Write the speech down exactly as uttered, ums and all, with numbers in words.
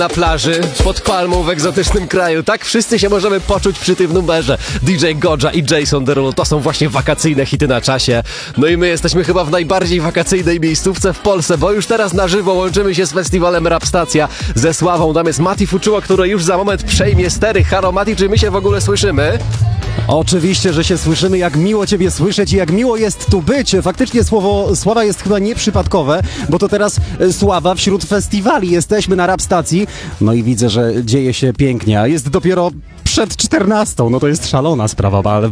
Na plaży, pod palmą w egzotycznym kraju. Tak wszyscy się możemy poczuć przy tym numerze. D J Godja i Jason Derulo to są właśnie wakacyjne hity na czasie. No i my jesteśmy chyba w najbardziej wakacyjnej miejscówce w Polsce, bo już teraz na żywo łączymy się z festiwalem Rap Stacja ze Sławą. Tam jest Mati Fuczuła, który już za moment przejmie stery. Halo Mati, czy my się w ogóle słyszymy? Oczywiście, że się słyszymy, jak miło Ciebie słyszeć i jak miło jest tu być. Faktycznie słowo Sława jest chyba nieprzypadkowe, bo to teraz e, Sława wśród festiwali. Jesteśmy na Rap Stacji, no i widzę, że dzieje się pięknie, a jest dopiero przed czternastą, no to jest szalona sprawa, ale